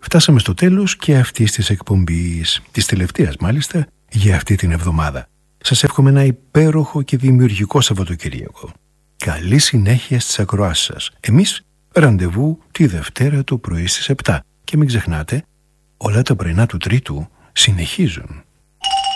Φτάσαμε στο τέλος και αυτής της εκπομπής, της τελευταίας μάλιστα, για αυτή την εβδομάδα. Σας εύχομαι ένα υπέροχο και δημιουργικό Σαββατοκύριακο. Καλή συνέχεια στις ακροάσεις σας. Εμείς ραντεβού τη Δευτέρα το πρωί στις 7. Και μην ξεχνάτε, όλα τα πρωινά του Τρίτου συνεχίζουν.